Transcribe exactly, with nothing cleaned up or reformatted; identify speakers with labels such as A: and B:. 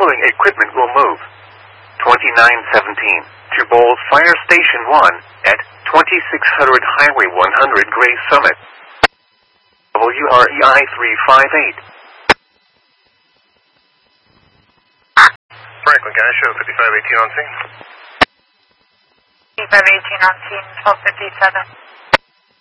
A: following equipment will move. twenty-nine seventeen to Bowles Fire Station one at twenty-six hundred Highway one hundred Gray Summit. W R E I three five eight.
B: Franklin, can I show fifty-five eighteen on scene?
C: fifty-five eighteen on scene, twelve fifty-seven.